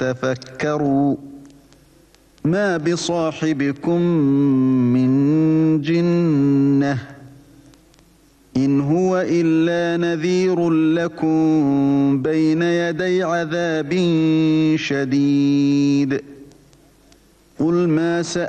تفكروا ما بصاحبكم من جنة إن هو إلا نذير لكم بين يدي عذاب شديد قل ما سأل